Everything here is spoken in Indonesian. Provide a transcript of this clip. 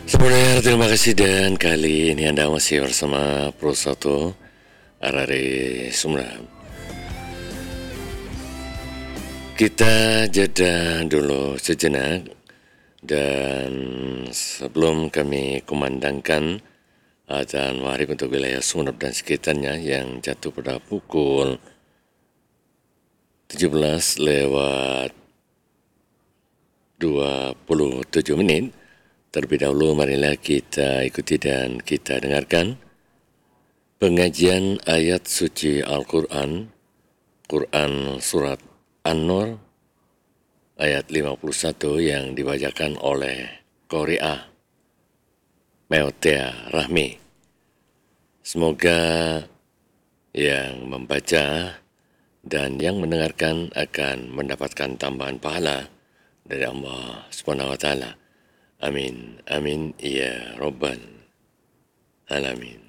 Sebenarnya terima kasih dan kali ini Anda masih bersama Pro 1 Arare Sumram. Kita jeda dulu sejenak dan sebelum kami kumandangkan adzan maghrib untuk wilayah Sumeneb dan sekitarnya yang jatuh pada pukul 17 lewat 27 menit. Terlebih dahulu marilah kita ikuti dan kita dengarkan pengajian ayat suci Al-Quran, Quran Surat An-Nur ayat 51 yang dibacakan oleh Qori'ah Meotea Rahmi. Semoga yang membaca dan yang mendengarkan akan mendapatkan tambahan pahala dari Allah Subhanahu wa taala. Amin, amin, ya Rabbal Alamin.